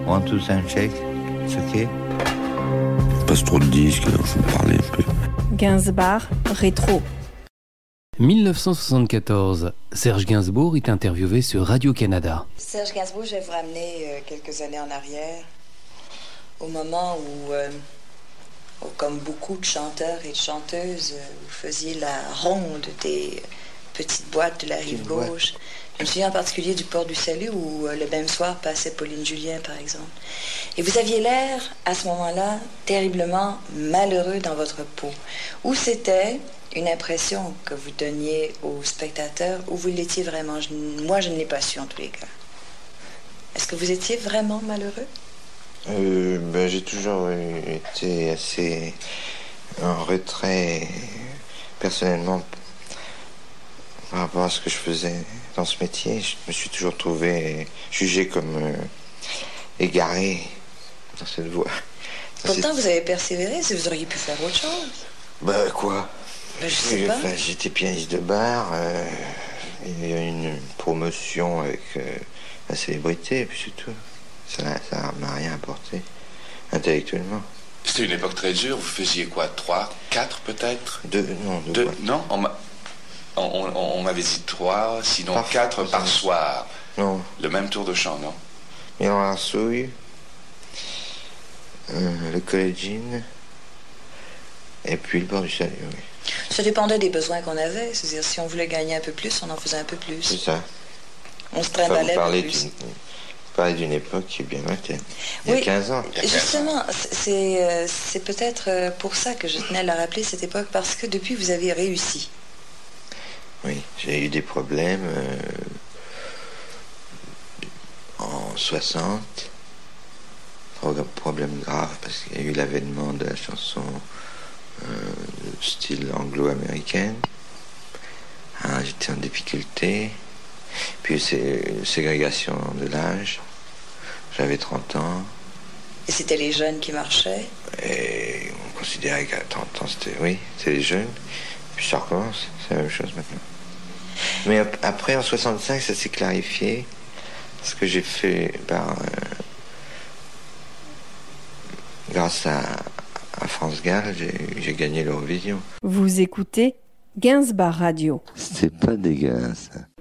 One, two, sound check. It's okay. Il passe trop de disques, alors je vais parler un peu. Gainsbourg, rétro. 1974, Serge Gainsbourg est interviewé sur Radio-Canada. Serge Gainsbourg, je vais vous ramener quelques années en arrière, au moment où, comme beaucoup de chanteurs et de chanteuses, vous faisiez la ronde des petites boîtes de la rive gauche. Je me souviens en particulier du Port du Salut où le même soir passait Pauline Julien, par exemple. Et vous aviez l'air, à ce moment-là, terriblement malheureux dans votre peau. Ou c'était une impression que vous donniez aux spectateurs, ou vous l'étiez vraiment. Moi, je ne l'ai pas su en tous les cas. Est-ce que vous étiez vraiment malheureux? J'ai toujours été assez en retrait, personnellement, par rapport à ce que je faisais dans ce métier. Je me suis toujours trouvé jugé comme égaré dans cette voie. Pourtant, vous avez persévéré, si vous auriez pu faire autre chose. Quoi? Je sais pas. J'étais pianiste de bar, il y a eu une promotion avec la célébrité, et puis c'est tout. Ça m'a rien apporté, intellectuellement. C'était une époque très dure, vous faisiez quoi, 3, 4 peut-être? Deux. Non, on m'avait dit 3, sinon Par 4 par soir. Non. Le même tour de chant, non? Milan-Arsouille, le Collegine, et puis le Port du Salut, oui. Ça dépendait des besoins qu'on avait. C'est-à-dire, si on voulait gagner un peu plus, on en faisait un peu plus. C'est ça. On se trimballait un peu plus. Vous parlez d'une époque qui est bien lointaine. Il y a 15 ans. Justement, c'est peut-être pour ça que je tenais à la rappeler, cette époque, parce que depuis, vous avez réussi. Oui, j'ai eu des problèmes en 60. Problème grave, parce qu'il y a eu l'avènement de la chanson style anglo-américaine. J'étais en difficulté. Puis c'est ségrégation de l'âge. J'avais 30 ans. Et c'était les jeunes qui marchaient? Et on considérait qu'à 30 ans, c'était les jeunes. Puis ça recommence, c'est la même chose maintenant. Mais après, en 65, ça s'est clarifié. Ce que j'ai fait grâce à France Gall, j'ai gagné l'Eurovision. Vous écoutez Gainsbourg Radio. C'était pas dégueulasse.